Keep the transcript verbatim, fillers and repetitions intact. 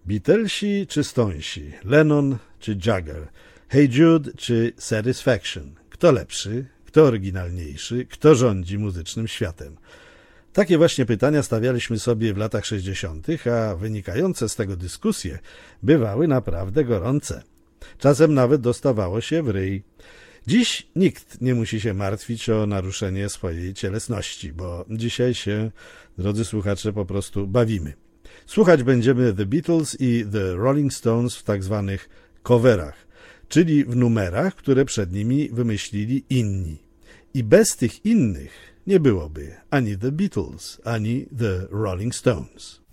Beatlesi czy Stonesi, Lennon czy Jagger, Hey Jude czy Satisfaction. Kto lepszy, kto oryginalniejszy, kto rządzi muzycznym światem? Takie właśnie pytania stawialiśmy sobie w latach sześćdziesiątych, a wynikające z tego dyskusje bywały naprawdę gorące. Czasem nawet dostawało się w ryj. Dziś nikt nie musi się martwić o naruszenie swojej cielesności, bo dzisiaj się, drodzy słuchacze, po prostu bawimy. Słuchać będziemy The Beatles i The Rolling Stones w tak zwanych coverach, czyli w numerach, które przed nimi wymyślili inni. I bez tych innych nie byłoby ani The Beatles, ani The Rolling Stones.